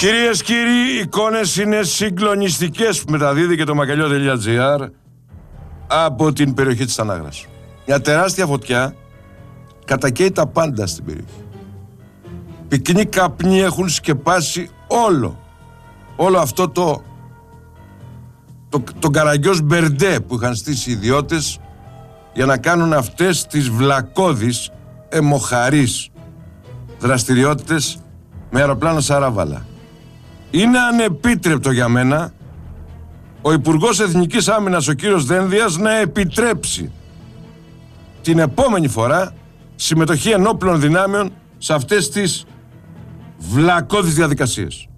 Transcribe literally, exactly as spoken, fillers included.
Κυρίες, κύριοι, οι εικόνες είναι συγκλονιστικές που μεταδίδει και το μακελιό.gr από την περιοχή της Τανάγρας. Μια τεράστια φωτιά κατακαίει τα πάντα στην περιοχή. Πυκνοί καπνοί έχουν σκεπάσει όλο, όλο αυτό το, το τον καραγκιός μπερντέ που είχαν στήσει οι ιδιώτες για να κάνουν αυτές τις βλακώδεις, αιμοχαρείς δραστηριότητες με αεροπλάνο Σαράβαλα. Είναι ανεπίτρεπτο για μένα ο Υπουργός Εθνικής Άμυνας, ο κύριος Δένδιας, να επιτρέψει την επόμενη φορά συμμετοχή ενόπλων δυνάμεων σε αυτές τις βλακώδεις διαδικασίες.